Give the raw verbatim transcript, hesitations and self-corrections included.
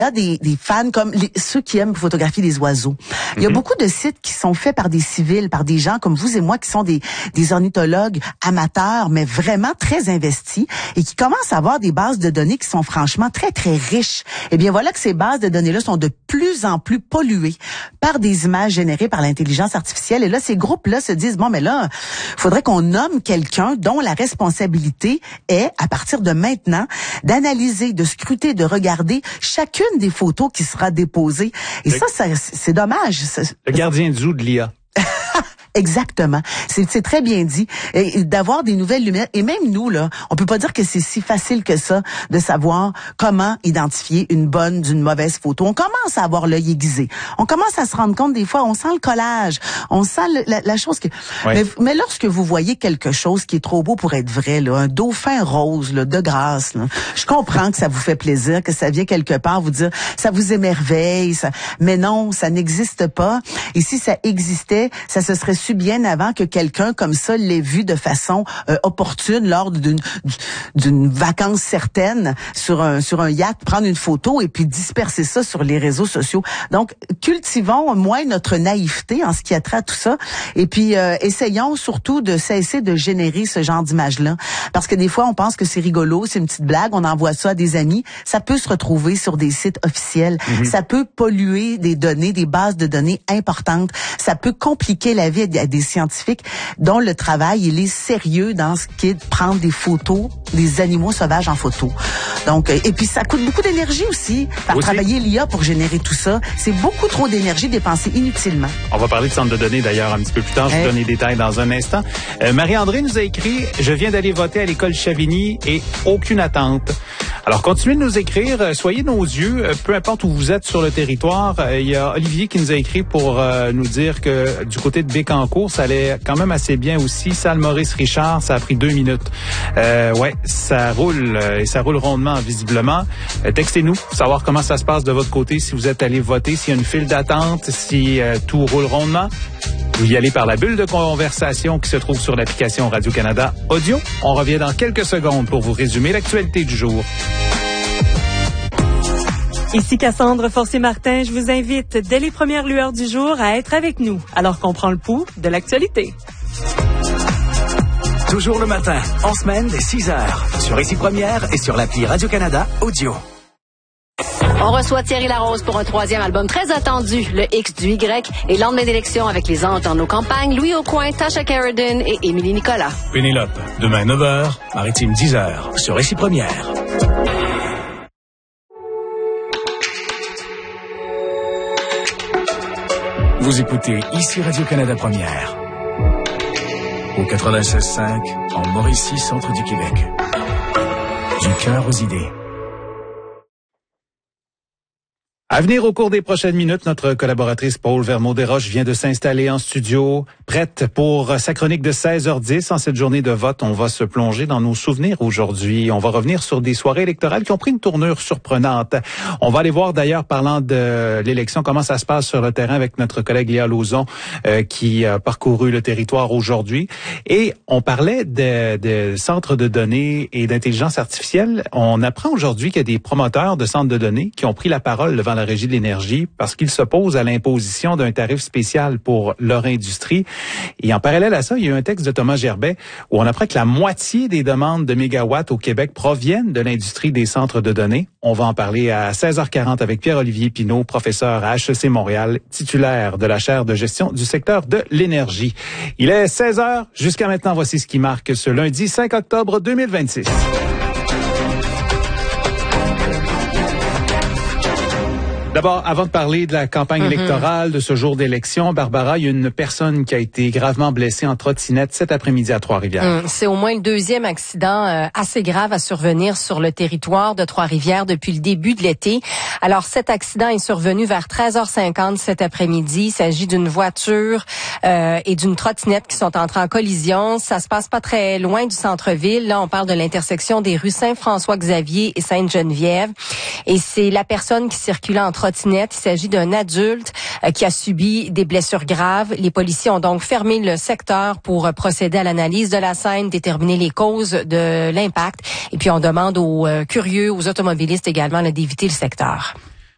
Il y a des, des fans comme les, ceux qui aiment photographier les oiseaux. Il y a mm-hmm. beaucoup de sites qui sont faits par des civils, par des gens comme vous et moi qui sont des, des ornithologues amateurs, mais vraiment très investis et qui commencent à avoir des bases de données qui sont franchement très, très riches. Eh bien, voilà que ces bases de données-là sont de plus en plus polluées par des images générées par l'intelligence artificielle. Et là, ces groupes-là se disent, bon, mais là, il faudrait qu'on nomme quelqu'un dont la responsabilité est, à partir de maintenant, d'analyser, de scruter, de regarder chacune des photos qui sera déposée. Et le, ça, ça, c'est dommage. Le gardien du zoo de l'I A. Exactement. C'est, c'est très bien dit. Et d'avoir des nouvelles lumières. Et même nous, là, on peut pas dire que c'est si facile que ça de savoir comment identifier une bonne d'une mauvaise photo. On commence à avoir l'œil aiguisé. On commence à se rendre compte des fois, on sent le collage. On sent le, la, la chose que... Ouais. Mais, mais lorsque vous voyez quelque chose qui est trop beau pour être vrai, là, un dauphin rose, là, de grâce, là, je comprends que ça vous fait plaisir, que ça vient quelque part vous dire, ça vous émerveille, ça, mais non, ça n'existe pas. Et si ça existait, ça se serait su bien avant que quelqu'un comme ça l'ait vu de façon euh, opportune lors d'une d'une vacance certaine sur un sur un yacht, prendre une photo et puis disperser ça sur les réseaux sociaux. Donc cultivons moins notre naïveté en ce qui a trait à tout ça et puis euh, essayons surtout de cesser de générer ce genre d'image-là parce que des fois on pense que c'est rigolo, c'est une petite blague, on envoie ça à des amis, ça peut se retrouver sur des sites officiels, mm-hmm. ça peut polluer des données, des bases de données importantes, ça peut compliquer la vie à des scientifiques dont le travail, il est sérieux dans ce qui est de prendre des photos des animaux sauvages en photo. Donc, et puis ça coûte beaucoup d'énergie aussi, faire aussi. Travailler l'I A pour générer tout ça. C'est beaucoup trop d'énergie dépensée inutilement. On va parler de centre de données d'ailleurs un petit peu plus tard. Je hey. vous donne les détails dans un instant. Euh, Marie-André nous a écrit « Je viens d'aller voter à l'école Chavigny et aucune attente ». Alors, continuez de nous écrire. Soyez nos yeux, peu importe où vous êtes sur le territoire. Il y a Olivier qui nous a écrit pour euh, nous dire que du côté de Bécancour, ça allait quand même assez bien aussi. Salle Maurice Richard, ça a pris deux minutes. Euh, ouais, ça roule et ça roule rondement, visiblement. Euh, textez-nous pour savoir comment ça se passe de votre côté, si vous êtes allé voter, s'il y a une file d'attente, si euh, tout roule rondement. Vous y allez par la bulle de conversation qui se trouve sur l'application Radio-Canada Audio. On revient dans quelques secondes pour vous résumer l'actualité du jour. Ici Cassandre Forcier-Martin, je vous invite dès les premières lueurs du jour à être avec nous alors qu'on prend le pouls de l'actualité. Toujours le matin, en semaine dès six heures, sur Ici Première et sur l'appli Radio-Canada Audio. On reçoit Thierry Larose pour un troisième album très attendu, le X du Y, et lendemain d'élection avec les anges dans nos campagnes, Louis Aucoin, Tasha Carradine et Émilie Nicolas. Pénélope, demain neuf heures, Maritime dix heures, sur Ici Première. Vous écoutez Ici Radio-Canada Première. Au quatre-vingt-seize cinq, en Mauricie, centre du Québec. Du cœur aux idées. À venir au cours des prochaines minutes, notre collaboratrice Paul Vermont-Desroches vient de s'installer en studio, prête pour sa chronique de seize heures dix. En cette journée de vote, on va se plonger dans nos souvenirs aujourd'hui. On va revenir sur des soirées électorales qui ont pris une tournure surprenante. On va aller voir d'ailleurs, parlant de l'élection, comment ça se passe sur le terrain avec notre collègue Léa Lauzon euh, qui a parcouru le territoire aujourd'hui. Et on parlait de, de centres de données et d'intelligence artificielle. On apprend aujourd'hui qu'il y a des promoteurs de centres de données qui ont pris la parole devant la Régie de l'énergie parce qu'ils s'opposent à l'imposition d'un tarif spécial pour leur industrie. Et en parallèle à ça, il y a eu un texte de Thomas Gerbet où on apprend que la moitié des demandes de mégawatts au Québec proviennent de l'industrie des centres de données. On va en parler à seize heures quarante avec Pierre-Olivier Pinault, professeur à H E C Montréal, titulaire de la chaire de gestion du secteur de l'énergie. Il est seize heures. Jusqu'à maintenant, voici ce qui marque ce lundi cinq octobre deux mille vingt-six. D'abord, avant de parler de la campagne mm-hmm. électorale, de ce jour d'élection, Barbara, il y a une personne qui a été gravement blessée en trottinette cet après-midi à Trois-Rivières. Mm, c'est au moins le deuxième accident euh, assez grave à survenir sur le territoire de Trois-Rivières depuis le début de l'été. Alors, cet accident est survenu vers treize heures cinquante cet après-midi. Il s'agit d'une voiture euh, et d'une trottinette qui sont entrées en collision. Ça se passe pas très loin du centre-ville. Là, on parle de l'intersection des rues Saint-François-Xavier et Sainte-Geneviève. Et c'est la personne qui circulait en trottinette. Il s'agit d'un adulte euh, qui a subi des blessures graves. Les policiers ont donc fermé le secteur pour euh, procéder à l'analyse de la scène, déterminer les causes de l'impact. Et puis, on demande aux euh, curieux, aux automobilistes également là, d'éviter le secteur.